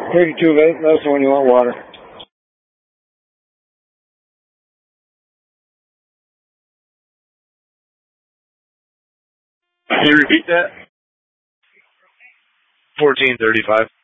32 vape, that's the one you want water. Can you repeat that? 1435.